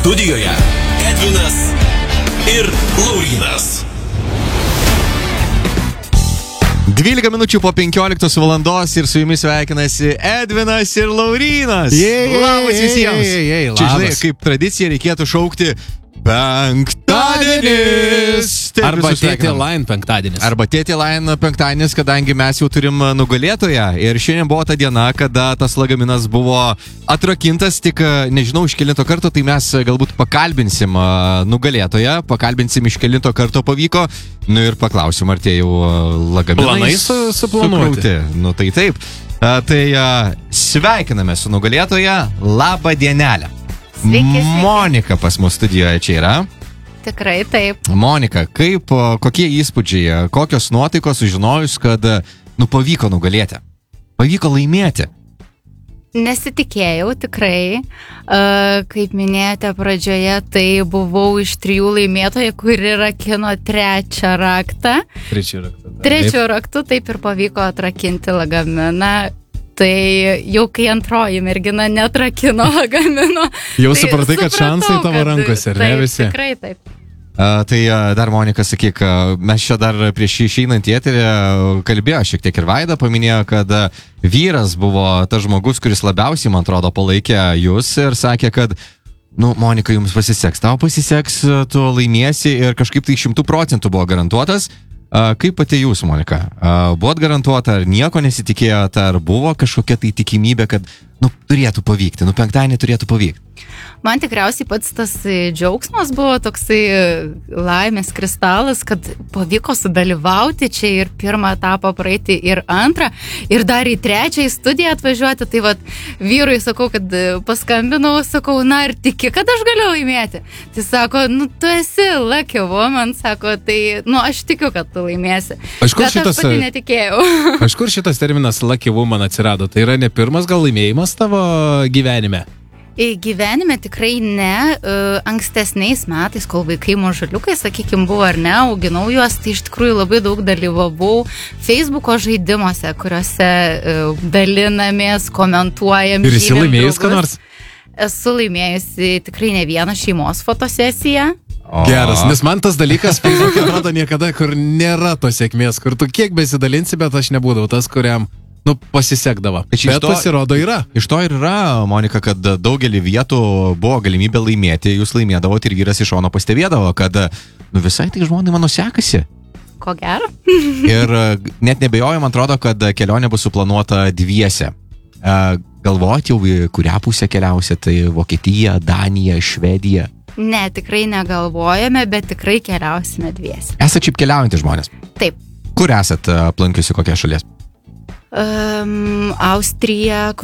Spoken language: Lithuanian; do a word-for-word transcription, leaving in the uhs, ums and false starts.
Studijoje Edvinas ir Laurynas. dvylika minučių po penkioliktos valandos ir su jumis sveikinasi Edvinas ir Laurynas. Jei, labas jei, visiems. jei, jei, Čia, žinai, labas. kaip tradicija reikėtų šaukti penktadienis. Taip, Arba visus Tėtė sveikinam. Line penktadienis. Arba Tėtė Line penktadienis, kadangi mes jau turim nugalėtoją. Ir šiandien buvo ta diena, kada tas lagaminas buvo atrakintas, tik nežinau iš kelinto karto, tai mes galbūt pakalbinsim nugalėtoją, pakalbinsim iš kelinto karto pavyko. Nu ir paklausim, ar tie jau lagaminai Planai su- suplanuoti. sukrauti. Nu tai taip. A, tai a, sveikiname su nugalėtoja. Labą dienelę. Sveiki, sveiki. Monika pas mus studijoje čia yra. Tikrai taip. Monika, kaip, o, kokie įspūdžiai, kokios nuotaikos sužinojus, kad, nu, pavyko nugalėti? Pavyko laimėti? Nesitikėjau tikrai. Uh, kaip minėjote pradžioje, tai buvau iš trijų laimėtojų, kuri rakino trečią raktą. Trečią raktą. Trečiu raktu taip ir pavyko atrakinti lagaminą. Tai jau kai antroji mergina netrakino lagamino. Jau tai supratai, kad supratau, šansai tavo kad- rankose, ar ne, taip, visi? Tikrai taip. A, tai a, dar, Monika, sakyk, a, mes čia dar prieš šį išeinant į eterį a, kalbėjo šiek tiek ir Vaida, paminėjo, kad a, vyras buvo tas žmogus, kuris labiausiai, man atrodo, palaikė jūs ir sakė, kad nu, Monika, jums pasiseks, tau pasiseks, tu laimėsi ir kažkaip tai šimtų procentų buvo garantuotas. A, kaip pati jūs, Monika? A, buvot garantuota, ar nieko nesitikėjote, ar buvo kažkokia tai tikimybė, kad, nu, turėtų pavykti, nu, penktadienį turėtų pavykti? Man tikriausiai pats tas džiaugsmas buvo toksai laimės kristalas, kad pavyko sudalyvauti čia ir pirmą etapą praeiti ir antrą, ir dar į trečią į studiją atvažiuoti. Tai vat vyrui sakau, kad paskambinau, sakau, na ir tiki, kad aš galiu laimėti. Tai sako, nu tu esi lucky woman, sako, tai nu aš tikiu, kad tu laimėsi. Iš kur Bet šitas- aš pati netikėjau. Iš kur šitas terminas Lucky Woman atsirado? Tai yra ne pirmas gal laimėjimas tavo gyvenime? Į gyvenime tikrai ne. Uh, ankstesniais metais, kol vaikai mažuliukai, sakykime, buvo ar ne, auginau juos, tai iš tikrųjų labai daug dalyvavau Facebooko žaidimuose, kuriuose uh, dalinamės, komentuojam. Ir esi žymim laimėjus ką draugus. nors? Esu laimėjusi tikrai ne vieną šeimos fotosesiją. O, Geras, nes man tas dalykas Facebook'e atrodo niekada, kur nėra tos sėkmės, kur tu kiek besidalinsi, bet aš nebūdavau tas, kuriam, nu, pasisekdavo. Bet iš Bet to- pasirodo yra. Iš to ir yra, Monika, kad daugelį vietų buvo galimybė laimėti, jūs laimėdavote ir vyras iš šono pastebėdavo, kad nu, visai tai žmonai mano sekasi. Ko gero? Ir net nebejoju, man atrodo, kad kelionė bus suplanuota dviese. E, Galvoti jau, į kurią pusę keliausia, tai Vokietija, Danija, Švedija. Ne, tikrai negalvojame, bet tikrai keliausime dviesi. Esate šiaip keliaujantys žmonės. Taip. Kur esat aplankiusi kokią šalies? Um, Austrija,